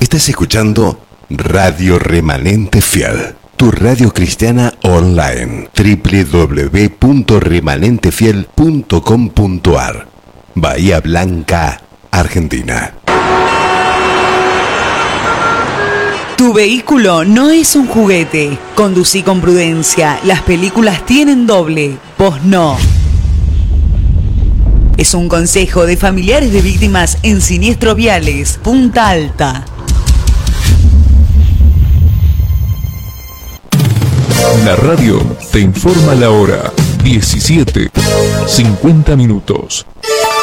Estás escuchando Radio Remanente Fiel, tu radio cristiana online. www.remanentefiel.com.ar. Bahía Blanca, Argentina. Tu vehículo no es un juguete. Conducí con prudencia. Las películas tienen doble. Vos no. Es un consejo de familiares de víctimas en siniestros viales. Punta Alta. La radio te informa la hora. 17:50.